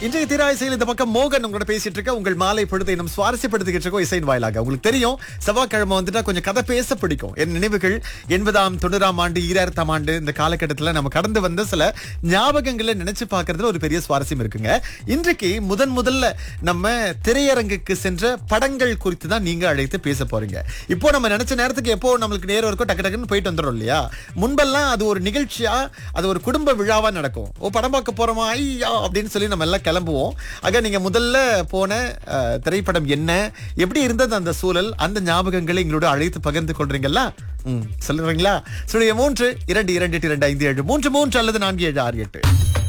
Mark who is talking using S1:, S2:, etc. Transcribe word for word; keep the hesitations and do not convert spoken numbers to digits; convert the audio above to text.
S1: இன்றைய திரா இசையில் இந்த பக்கம் மோகன் உங்களோட பேசிட்டு இருக்க. உங்கள் மாலை பொழுதை இன்னும் சுவாரஸ்யப்படுத்திக்கிட்டு இருக்கோம் இசையின் வாயிலாக. உங்களுக்கு தெரியும் செவ்வாய்க்கிழமை வந்துட்டா கொஞ்சம் கதை பேச பிடிக்கும். என் நினைவுகள் எண்பதாம் தொண்ணூறாம் ஆண்டு ஈராயிரத்தாம் ஆண்டு இந்த காலகட்டத்தில் நம்ம கடந்து வந்த சில ஞாபகங்களை நினைச்சு பார்க்கறதுல ஒரு பெரிய சுவாரஸ்யம் இருக்குங்க. இன்றைக்கு முதன் முதல்ல நம்ம திரையரங்குக்கு சென்ற படங்கள் குறித்து தான் நீங்க அழைத்து பேச போறீங்க. இப்போ நம்ம நினைச்ச நேரத்துக்கு எப்போ நம்மளுக்கு நேரம் இருக்கோ டக்கு டக்குன்னு போயிட்டு வந்துடும் இல்லையா? முன்பெல்லாம் அது ஒரு நிகழ்ச்சியா, அது ஒரு குடும்ப விழாவா நடக்கும். ஓ படம் பார்க்க போறோமா ஐயா அப்படின்னு சொல்லி நம்ம எல்லாம் கிளம்புவோம். ஆக நீங்க முதல்ல போன அஹ், திரைப்படம் என்ன, எப்படி இருந்தது அந்த சூழல், அந்த ஞாபகங்களை எங்களோட அழைத்து பகிர்ந்து கொள்றீங்களா? ம் சொல்லுறீங்களா? சுழிய மூன்று இரண்டு இரண்டு இரண்டு ஐந்து ஏழு மூன்று மூன்று அல்லது நான்கு ஏழு ஆறு எட்டு.